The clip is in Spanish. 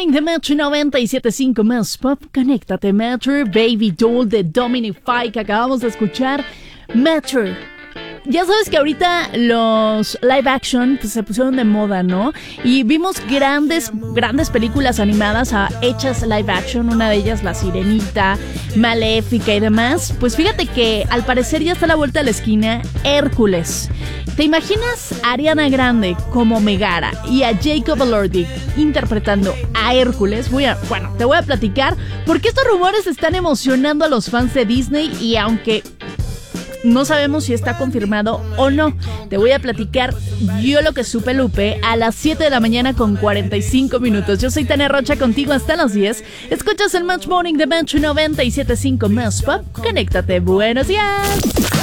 Morning de Metro 97.5 más Pop. Conéctate, Metro. Baby Doll de Dominic Fike que acabamos de escuchar. Metro. Ya sabes que ahorita los live action pues, se pusieron de moda, ¿no? Y vimos grandes películas animadas hechas live action. Una de ellas La Sirenita, Maléfica y demás. Pues fíjate que al parecer ya está a la vuelta de la esquina Hércules. ¿Te imaginas a Ariana Grande como Megara y a Jacob Elordi interpretando a Hércules? Te voy a platicar porque estos rumores están emocionando a los fans de Disney y aunque no sabemos si está confirmado o no, te voy a platicar yo lo que supe, Lupe, a las 7 de la mañana con 45 minutos. Yo soy Tania Rocha, contigo hasta las 10. Escuchas el Match Morning de Metro 97.5 Más Pop. Conéctate, buenos días.